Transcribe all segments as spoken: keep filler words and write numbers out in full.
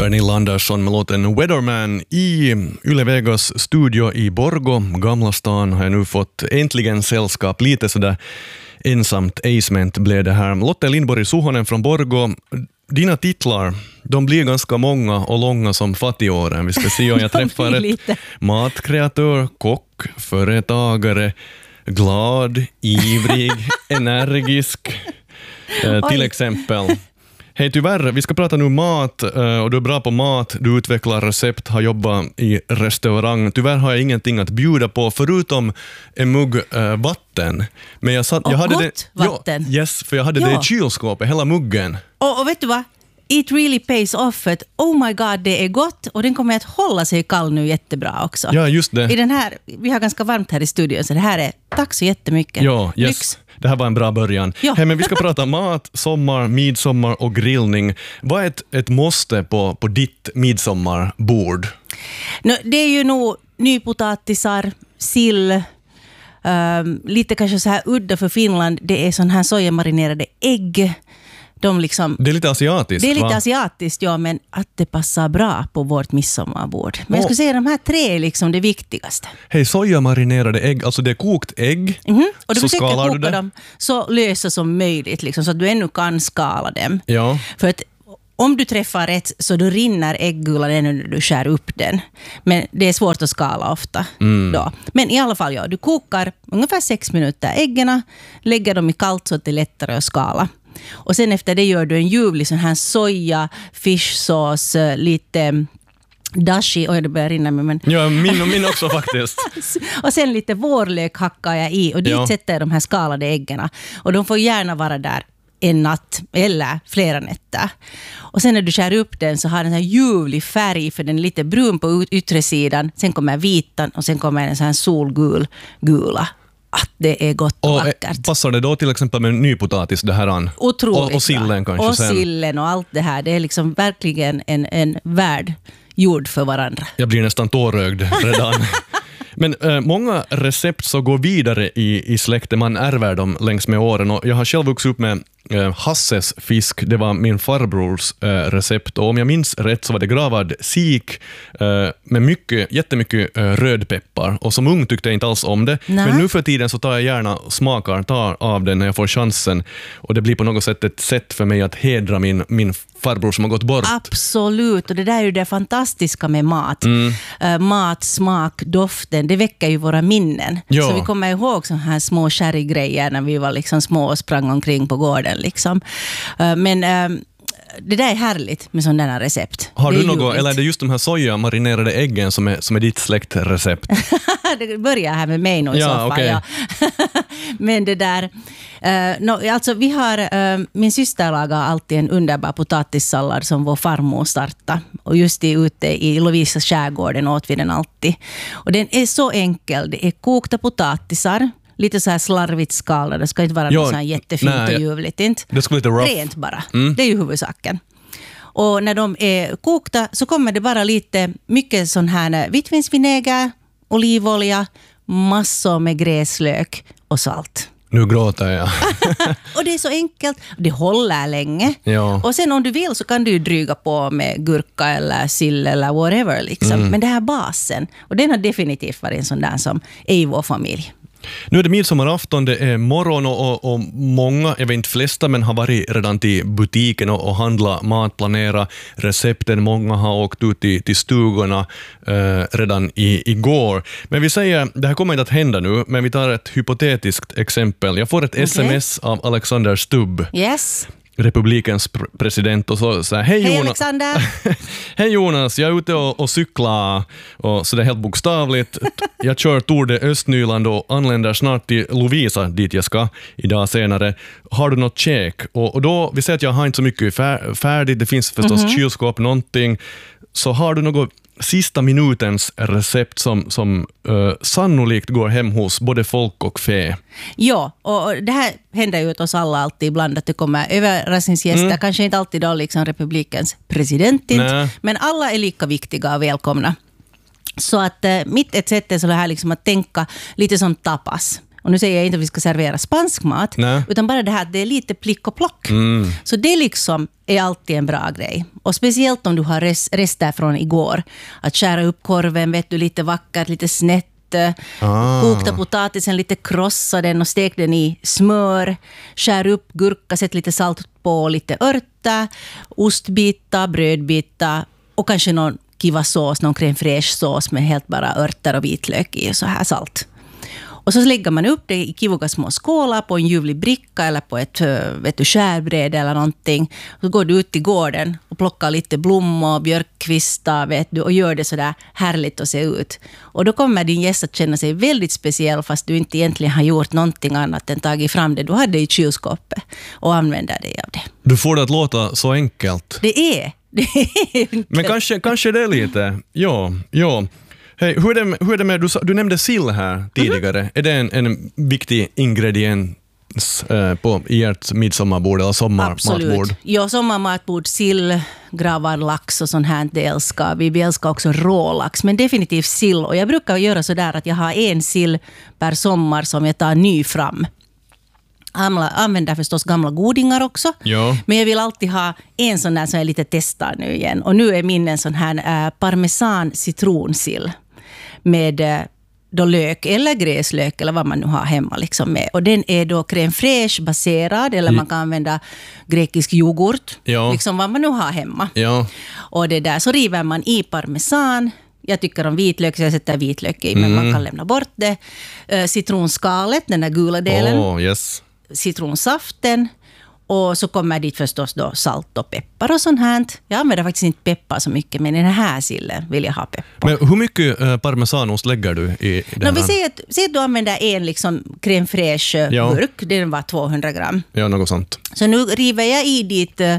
Pernilla Andersson med låten Weatherman i Yle Vegas studio i Borgå, Gamla stan, har jag nu fått äntligen sällskap. Lite sådär ensamt acement blev det här. Lotte Lindborg Suhonen från Borgå. Dina titlar, de blir ganska många och långa som fattigåren. Vi ska se om jag träffar ett matkreatör, kock, företagare, glad, ivrig, energisk, eh, till exempel. Hej, tyvärr, vi ska prata nu mat och du är bra på mat, du utvecklar recept, har jobbat i restaurang. Tyvärr har jag ingenting att bjuda på förutom en mugg äh, vatten. Men jag, satt, jag hade gott det, vatten. Ja, yes, för jag hade ja. det i kylskåpet, hela muggen. Och, och vet du vad? It really pays off. It. Oh my god, det är gott och den kommer att hålla sig kall nu jättebra också. Ja, just det. I den här, vi har ganska varmt här i studion så det här är, tack så jättemycket. Ja, yes. Lyx. Det här var en bra början. Ja. Hey, men vi ska prata mat, sommar, midsommar och grillning. Vad är ett, ett måste på, på ditt midsommarbord? No, det är ju nog nypotatisar, sill, um, lite kanske så här udda för Finland. Det är sån här sojamarinerade ägg. De liksom, det är lite asiatiskt, Det är lite va? asiatiskt, ja, men att det passar bra på vårt midsommarbord. Men oh. jag skulle säga att de här tre är liksom det viktigaste. Hej, sojamarinerade ägg, alltså det är kokt ägg. Mm-hmm. Och du så försöker skalar koka du det dem så lösa som möjligt, liksom, så att du ännu kan skala dem. Ja. För att om du träffar rätt så då rinner äggulan ännu när du skär upp den. Men det är svårt att skala ofta. Mm. Då. Men i alla fall, ja, du kokar ungefär sex minuter äggen, lägger dem i kallt så att det är lättare att skala. Och sen efter det gör du en ljuvlig sån här soja, fishsås, lite dashi, och det börjar rinna med men... Ja, min och min också faktiskt. Och sen lite vårlök hackar jag i och dit ja. sätter jag de här skalade äggen. Och de får gärna vara där en natt eller flera nätter. Och sen när du skär upp den så har den en ljuvlig färg, för den är lite brun på yttre sidan. Sen kommer vitan och sen kommer en sån här solgul gula. Att det är gott och, och vackert. Passar det då till exempel med nypotatis det här an? Otroligt och, och sillen kanske och sen? Och sillen och allt det här. Det är liksom verkligen en, en värld gjord för varandra. Jag blir nästan tårögd redan. Men äh, många recept så går vidare i, i släkten. Man ärver dem längs med åren. Och jag har själv vuxit upp med äh, Hasses fisk. Det var min farbrors äh, recept. Och om jag minns rätt så var det gravad sik äh, med mycket, jättemycket äh, rödpeppar. Och som ung tyckte jag inte alls om det. Nej. Men nu för tiden så tar jag gärna smakar, tar av den när jag får chansen. Och det blir på något sätt ett sätt för mig att hedra min, min farbror som har gått bort. Absolut, och det där är ju det fantastiska med mat. Mm. Uh, mat, smak, doften, det väcker ju våra minnen. Ja. Så vi kommer ihåg sådana här små kärrigrejer när vi var liksom små och sprang omkring på gården. Liksom. Uh, men uh, det där är härligt med sådana här recept. Har det du något, eller är det just de här soja marinerade äggen som är, som är ditt släktrecept? Det börjar här med mig nog i ja, så fall. Okay. Ja. Men det där... Uh, no, alltså vi har, uh, min syster lagar alltid en underbar potatissallad som vår farmor startade. Och just i, ute i Lovisa skärgården åt vi den alltid. Och den är så enkel. Det är kokta potatisar. Lite så här slarvigt skalade. Det ska inte vara jo, så här jättefint nej, och ljuvligt. Inte. Det ska lite rough. Rent bara. Mm. Det är ju huvudsaken. Och när de är kokta så kommer det bara lite mycket sån här vitvinsvinäger, olivolja, massor med gräslök och salt. Nu gråter jag. Och det är så enkelt. Det håller länge. Ja. Och sen om du vill så kan du ju dryga på med gurka eller sill eller whatever. Liksom. Mm. Men det här basen. Och den har definitivt varit en sån där som är i vår familj. Nu är det midsommarafton, det är morgon och, och, och många, jag vet inte flesta, men har varit redan till butiken och, och handla mat, planera recepten. Många har åkt ut till, till stugorna eh, redan i, igår. Men vi säger, det här kommer inte att hända nu, men vi tar ett hypotetiskt exempel. Jag får ett okay. sms av Alexander Stubb. Yes. Republikens pr- president och så säger hej, hej Jonas. Alexander. Hej Jonas, jag är ute och, och cyklar och så det är helt bokstavligt. Jag kör Tour de Östnyland och anländer snart till Lovisa dit jag ska idag senare. Har du något käk? Och, och då, vi säger att jag har inte så mycket fär, färdigt, det finns förstås mm-hmm. kylskåp, någonting. Så har du något sista minutens recept som, som uh, sannolikt går hem hos både folk och fe? Ja, och det här händer ju åt oss alla alltid ibland att det kommer överraskningsgäster, mm. kanske inte alltid då liksom republikens president, inte, men alla är lika viktiga och välkomna. Så att uh, mitt ett sätt är så här liksom att tänka lite som tapas. Och nu säger jag inte att vi ska servera spansk mat, Nej. utan bara det här att det är lite plick och plock. Mm. Så det liksom är alltid en bra grej. Och speciellt om du har rest, rester från igår. Att skära upp korven, vet du, lite vackert, lite snett. Ah. Kokta potatisen, lite krossa den och stek den i smör. Skär upp gurka, sätt lite salt på, lite örter, ostbitar, brödbitar och kanske någon kiva sås, någon crème fraîche sås med helt bara örter och vitlök i, så här salt. Och så lägger man upp det i kivoga små skålar på en ljuvlig bricka eller på ett vet du, skärbräde eller någonting. Så går du ut i gården och plockar lite blommor, björkkvistar vet du, och gör det så där härligt att se ut. Och då kommer din gäst att känna sig väldigt speciell fast du inte egentligen har gjort någonting annat än tagit fram det du hade i kylskåpet och använder dig av det. Du får det att låta så enkelt. Det är. Det är enkelt. Men kanske, kanske det är lite. Ja, ja. Hej, hur är det med, hur är det med du, du nämnde sill här tidigare. Mm-hmm. Är det en, en viktig ingrediens eh, på i ert midsommarbord eller sommarmatbord? Absolut. Ja, sommarmatbord, sill, gravad lax och sånt här, det älskar vi. Vi älskar också rålax, men definitivt sill. Och jag brukar göra så där att jag har en sill per sommar som jag tar ny fram. Jag använder förstås gamla godingar också. Ja. Men jag vill alltid ha en sån där som jag lite testar nu igen. Och nu är min en sån här äh, parmesan citronsill med äh, då lök eller gräslök eller vad man nu har hemma liksom med. Och den är då crème fraîche baserad eller man kan använda grekisk yoghurt. Ja. Liksom vad man nu har hemma. Ja. Och det där så river man i parmesan. Jag tycker om vitlök så jag sätter vitlök i, men Mm. man kan lämna bort det. Äh, citronskalet, den där gula delen. Oh, yes. Citronsaften och så kommer dit förstås då salt och peppar och sånt här. Jag använder faktiskt inte peppar så mycket, men i den här sillen vill jag ha peppar. Men hur mycket äh, parmesanost lägger du i den No, vi här? säger att, säger att du använder en liksom crème fraîche Ja. burk, den var tvåhundra gram. Ja, något sånt. Så nu river jag i dit uh,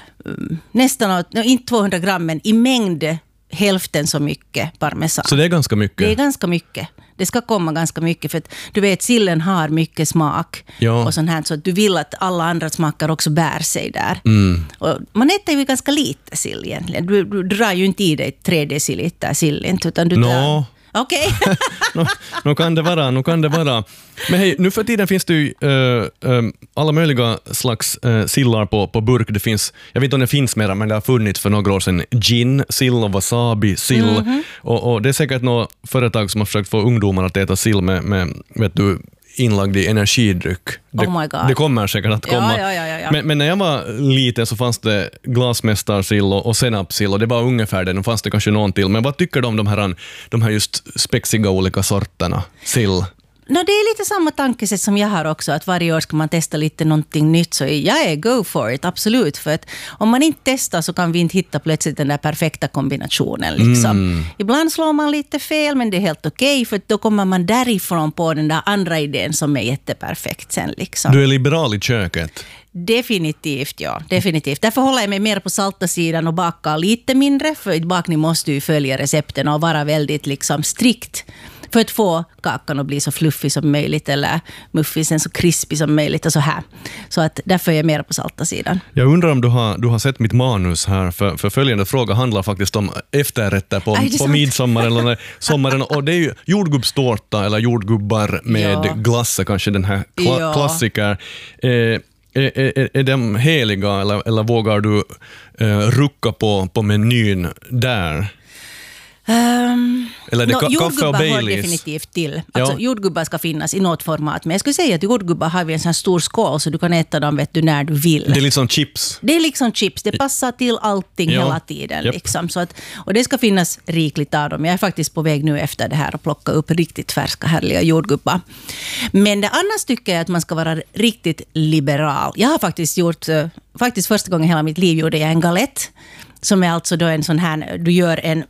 nästan, no, inte tvåhundra gram, men i mängd hälften så mycket parmesan. Så det är ganska mycket. Det är ganska mycket. Det ska komma ganska mycket för att du vet, sillen har mycket smak Ja. och sånt här, så att du vill att alla andra smaker också bär sig där. Mm. Och man äter ju ganska lite sill egentligen. Du, du drar ju inte i dig tre deciliter sill inte, utan du tar... Nå. Okej. Nu no, kan det vara, nu kan det vara. Men hej, nu för tiden finns det ju äh, äh, alla möjliga slags äh, sillar på, på burk. Det finns, jag vet inte om det finns mera, men det har funnits för några år sedan gin, sill och wasabi, sill. Mm-hmm. Och, och det är säkert något företag som har försökt få ungdomar att äta sill med, med vet du, inlagd i energidryck. Det, Oh my God. det kommer säkert att komma. Ja, ja, ja, ja. Men, men när jag var liten så fanns det glasmästarsill och, och senapssill och det var ungefär det. Nu fanns det kanske någon till. Men vad tycker du om de här, de här just spexiga olika sorterna sill? No, det är lite samma tankesätt som jag har också, att varje år ska man testa lite någonting nytt, så jag är go for it, absolut. För att om man inte testar så kan vi inte hitta plötsligt den där perfekta kombinationen. Liksom. Mm. Ibland slår man lite fel, men det är helt okej, för då kommer man därifrån på den där andra idén som är jätteperfekt sen. Liksom. Du är liberal i köket. Definitivt, ja. Definitivt. Därför håller jag mig mer på salta sidan och bakar lite mindre, för i bakning måste ju följa recepten och vara väldigt liksom strikt för att få kakan att bli så fluffig som möjligt eller muffisen så krispig som möjligt och så här. Så att därför är jag mer på salta sidan. Jag undrar om du har, du har sett mitt manus här, för, för följande fråga handlar faktiskt om efterrätter på, Aj, på midsommaren eller sommaren, och det är ju jordgubbstårta eller jordgubbar med Ja. glass, kanske den här kla- Ja. klassiker. Eh, är, är, är de heliga eller, eller vågar du eh, rucka på, på menyn där? Um, Eller det no, ka- kaffe och jordgubbar hör Baileys. definitivt till. Alltså, Ja. jordgubbar ska finnas i något format. Men jag skulle säga att jordgubbar har vi en sån här stor skål så du kan äta dem vet du, när du vill. Det är liksom chips. Det är liksom chips. Det passar till allting Ja. hela tiden. Japp. Liksom. Så att, och det ska finnas rikligt av dem. Jag är faktiskt på väg nu efter det här och plocka upp riktigt färska, härliga jordgubbar. Men det annars tycker jag att man ska vara riktigt liberal. Jag har faktiskt gjort, uh, faktiskt första gången i hela mitt liv gjorde jag en galett. Som är alltså då en sån här, du gör en...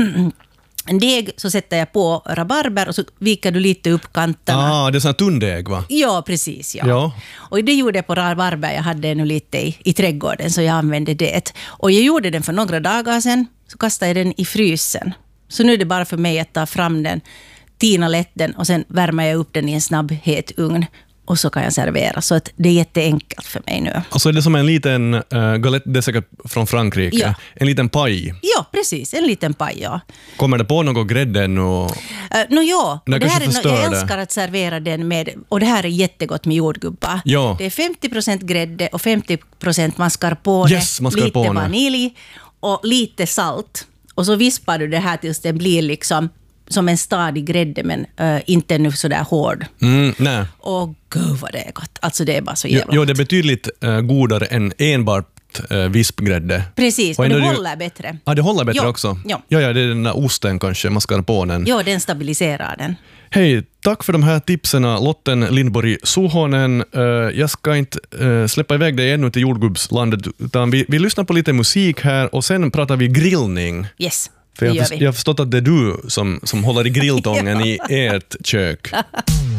En deg, så sätter jag på rabarber och så viker du lite upp kanterna. Ah, det är sån här tunndeg, va? Ja, precis. Ja. Ja. Och det gjorde jag på rabarber. Jag hade nu lite i, i trädgården så jag använde det. Och jag gjorde den för några dagar sedan. Så kastade jag den i frysen. Så nu är det bara för mig att ta fram den, tina lätt den och sen värmer jag upp den i en snabb het ugn. och så kan jag servera. Så att det är jätteenkelt för mig nu. Alltså är det som en liten uh, galette, det är säkert från Frankrike, ja. en liten paj. Ja, precis, en liten paj, ja. Kommer det på något grädde ännu? Uh, no, ja, det det här är, no, jag älskar att servera den med, och det här är jättegott med jordgubbar. Ja. Det är femtio procent grädde och femtio procent mascarpone, yes, mascarpone, lite vanilj och lite salt. Och så vispar du det här tills det blir liksom som en stadig grädde, men uh, inte nu sådär hård. Mm, nej. Och gud vad det är gott. Alltså det är bara så jävla jo, jo, det är betydligt uh, godare än enbart uh, vispgrädde. Precis, och, och det håller du... bättre. Ja, det håller bättre jo, också. Jo. Ja, ja, det är den där osten kanske, mascarponen. Ja, den stabiliserar den. Hej, tack för de här tipsen, Lotten Lindborg Suhonen. Uh, jag ska inte uh, släppa iväg dig ännu till jordgubbslandet, utan vi, vi lyssnar på lite musik här och sen pratar vi grillning. Yes. För jag, jag har förstått att det är du som, som håller i grilltången i ert kök.